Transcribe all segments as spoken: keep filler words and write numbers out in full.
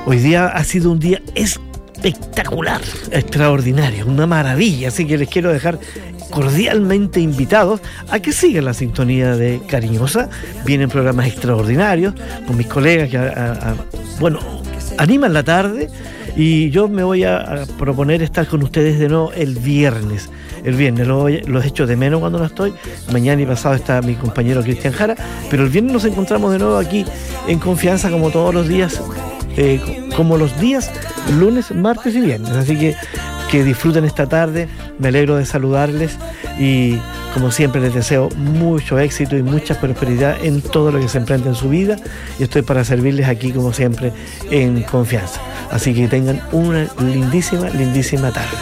Hoy día ha sido un día espectacular, extraordinario, una maravilla, así que les quiero dejar cordialmente invitados a que sigan la sintonía de Cariñosa. Vienen programas extraordinarios con mis colegas que, a, a, bueno, animan la tarde, y yo me voy a, a proponer estar con ustedes de nuevo el viernes. El viernes lo voy, los echo de menos cuando no estoy. Mañana y pasado está mi compañero Cristian Jara, pero el viernes nos encontramos de nuevo aquí en Confianza, como todos los días, eh, como los días lunes, martes y viernes. Así que que disfruten esta tarde. Me alegro de saludarles y, como siempre, les deseo mucho éxito y mucha prosperidad en todo lo que se emprende en su vida, y estoy para servirles aquí, como siempre, en Confianza. Así que tengan una lindísima, lindísima tarde.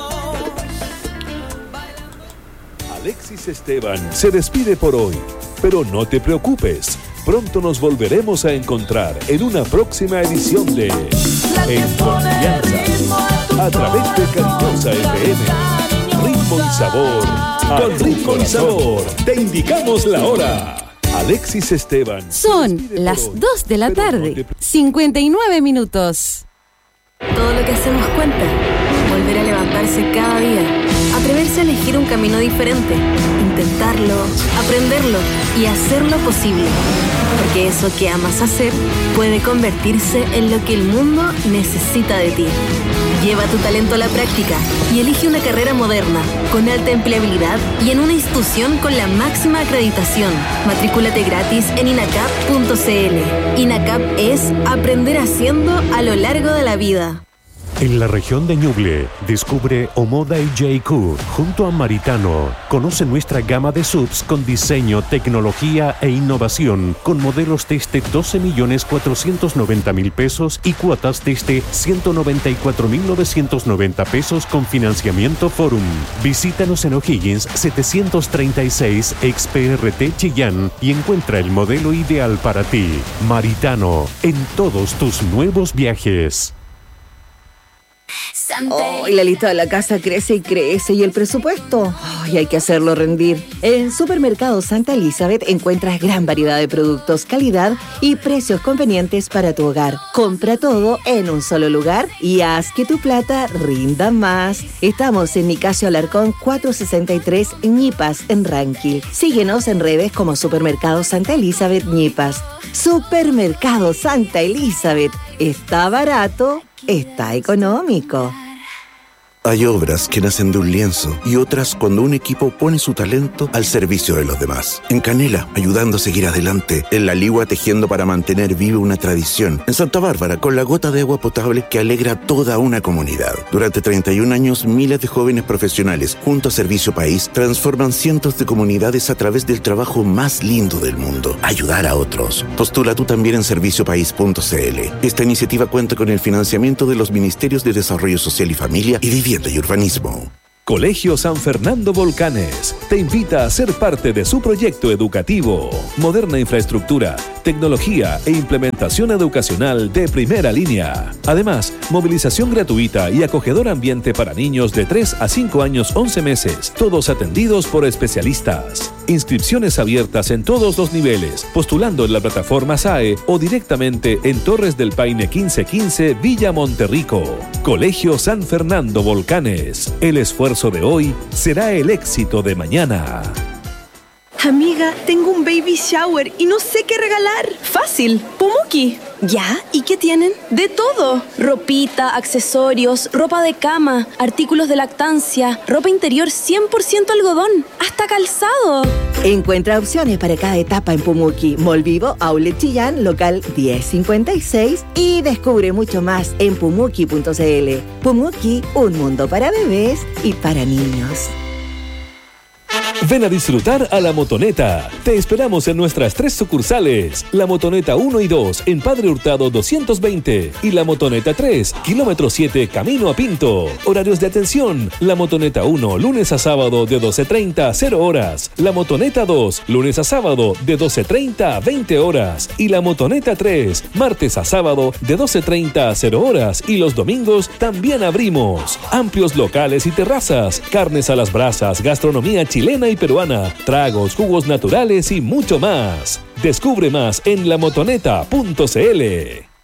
Alexis Esteban se despide por hoy, pero no te preocupes. Pronto nos volveremos a encontrar en una próxima edición de En Confianza, a través de Cariñosa F M. Ritmo y sabor. Con ritmo y sabor te indicamos la hora. Alexis Esteban. Son las dos de la tarde, cincuenta y nueve minutos. Todo lo que hacemos cuenta. Volver a levantarse cada día. Atreverse a elegir un camino diferente. Intentarlo, aprenderlo y hacerlo posible. Porque eso que amas hacer puede convertirse en lo que el mundo necesita de ti. Lleva tu talento a la práctica y elige una carrera moderna, con alta empleabilidad y en una institución con la máxima acreditación. Matricúlate gratis en inacap punto c l. INACAP es aprender haciendo a lo largo de la vida. En la región de Ñuble, descubre Omoda y J Q junto a Maritano. Conoce nuestra gama de subs con diseño, tecnología e innovación, con modelos desde doce millones cuatrocientos noventa mil pesos y cuotas desde ciento noventa y cuatro mil novecientos noventa pesos con financiamiento Forum. Visítanos en O'Higgins setecientos treinta y seis, ex P R T Chillán, y encuentra el modelo ideal para ti. Maritano, en todos tus nuevos viajes. Oh, y la lista de la casa crece y crece, y el presupuesto, oh, y hay que hacerlo rendir. En Supermercado Santa Elizabeth encuentras gran variedad de productos, calidad y precios convenientes para tu hogar. Compra todo en un solo lugar y haz que tu plata rinda más. Estamos en Nicasio Alarcón cuatrocientos sesenta y tres, Ñipas, en Ranquil. Síguenos en redes como Supermercado Santa Elizabeth Ñipas. Supermercado Santa Elizabeth. Está barato, está económico. Hay obras que nacen de un lienzo y otras cuando un equipo pone su talento al servicio de los demás. En Canela, ayudando a seguir adelante. En La Ligua, tejiendo para mantener viva una tradición. En Santa Bárbara, con la gota de agua potable que alegra a toda una comunidad. Durante treinta y un años, miles de jóvenes profesionales, junto a Servicio País, transforman cientos de comunidades a través del trabajo más lindo del mundo: ayudar a otros. Postula tú también en servicio país punto c l. Esta iniciativa cuenta con el financiamiento de los Ministerios de Desarrollo Social y Familia y Vivienda y Urbanismo. Colegio San Fernando Volcanes te invita a ser parte de su proyecto educativo. Moderna infraestructura, tecnología e implementación educacional de primera línea. Además, movilización gratuita y acogedor ambiente para niños de tres a cinco años once meses, todos atendidos por especialistas. Inscripciones abiertas en todos los niveles, postulando en la plataforma S A E o directamente en Torres del Paine quince quince, Villa Monterrico. Colegio San Fernando Volcanes. El esfuerzo de hoy será el éxito de mañana. Amiga, tengo un baby shower y no sé qué regalar. Fácil, Pumuki. ¿Ya? ¿Y qué tienen? De todo. Ropita, accesorios, ropa de cama, artículos de lactancia, ropa interior cien por ciento algodón, hasta calzado. Encuentra opciones para cada etapa en Pumuki, Mall Vivo, Outlet Chillán, local diez cincuenta y seis, y descubre mucho más en pumuki punto c l. Pumuki, un mundo para bebés y para niños. Ven a disfrutar a La Motoneta. Te esperamos en nuestras tres sucursales. La Motoneta uno y dos en Padre Hurtado doscientos veinte y La Motoneta tres, kilómetro siete, camino a Pinto. Horarios de atención: La Motoneta uno, lunes a sábado de doce treinta a cero horas. La Motoneta dos, lunes a sábado de doce treinta a veinte horas. Y La Motoneta tres, martes a sábado de doce treinta a cero horas. Y los domingos también abrimos. Amplios locales y terrazas, carnes a las brasas, gastronomía chilena y peruana, tragos, jugos naturales y mucho más. Descubre más en la motoneta punto c l.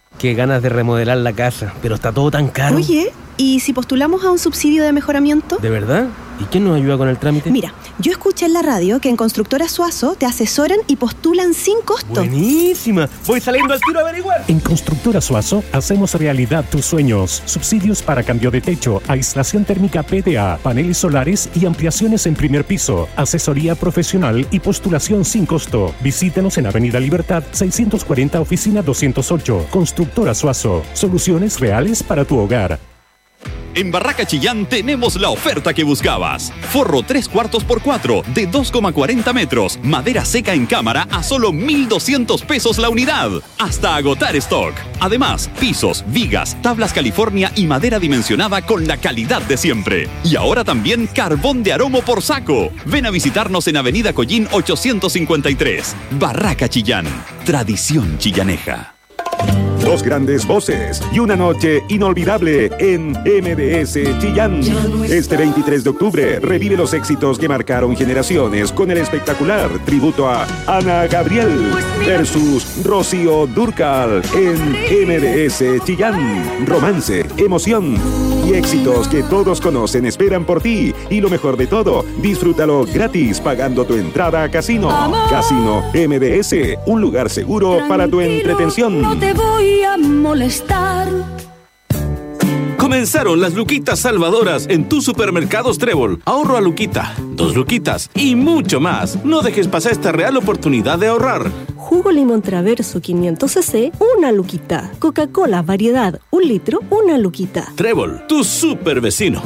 Qué ganas de remodelar la casa, pero está todo tan caro. Oye, ¿y si postulamos a un subsidio de mejoramiento? ¿De verdad? ¿Y quién nos ayuda con el trámite? Mira, yo escuché en la radio que en Constructora Suazo te asesoran y postulan sin costo. ¡Buenísima! Voy saliendo al tiro a averiguar. En Constructora Suazo hacemos realidad tus sueños. Subsidios para cambio de techo, aislación térmica P D A, paneles solares y ampliaciones en primer piso, asesoría profesional y postulación sin costo. Visítanos en Avenida Libertad seiscientos cuarenta, oficina doscientos ocho. Constructora Suazo. Soluciones reales para tu hogar. En Barraca Chillán tenemos la oferta que buscabas. Forro tres cuartos por cuatro de dos coma cuarenta metros. Madera seca en cámara a solo mil doscientos pesos la unidad. Hasta agotar stock. Además, pisos, vigas, tablas California y madera dimensionada con la calidad de siempre. Y ahora también carbón de aromo por saco. Ven a visitarnos en Avenida Collín ochocientos cincuenta y tres. Barraca Chillán. Tradición chillaneja. Dos grandes voces y una noche inolvidable en M D S Chillán. Este veintitrés de octubre revive los éxitos que marcaron generaciones con el espectacular tributo a Ana Gabriel versus Rocío Dúrcal en M D S Chillán. Romance, emoción y éxitos que todos conocen esperan por ti. Y lo mejor de todo, disfrútalo gratis pagando tu entrada a Casino. Casino M D S, un lugar seguro Tranquilo, para tu entretención. No te voy a molestar. Comenzaron las luquitas salvadoras en tus supermercados Trébol. Ahorro a luquita, dos luquitas y mucho más. No dejes pasar esta real oportunidad de ahorrar. Jugo limón Traverso quinientos centilitros, una luquita. Coca-Cola variedad, un litro, una luquita. Trébol, tu super vecino.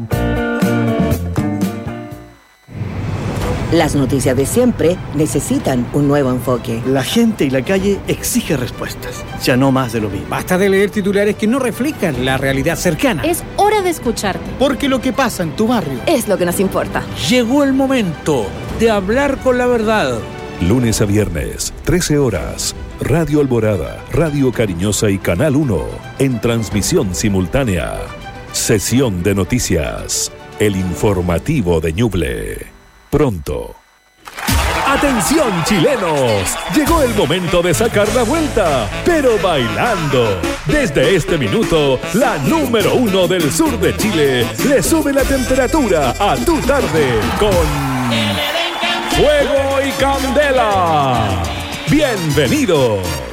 Las noticias de siempre necesitan un nuevo enfoque. La gente y la calle exige respuestas, ya no más de lo mismo. Basta de leer titulares que no reflejan la realidad cercana. Es hora de escucharte. Porque lo que pasa en tu barrio es lo que nos importa. Llegó el momento de hablar con la verdad. Lunes a viernes, trece horas. Radio Alborada, Radio Cariñosa y Canal uno. En transmisión simultánea. Sesión de noticias. El informativo de Ñuble. Pronto. ¡Atención, chilenos! Llegó el momento de sacar la vuelta, pero bailando. Desde este minuto, la número uno del sur de Chile le sube la temperatura a tu tarde con Fuego y Candela. ¡Bienvenidos!